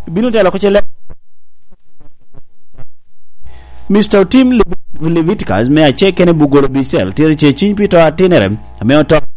bino telo ko chele Mr. Tim Leviticus me ache kene bugolo bisel tire che chin pito atinere me oto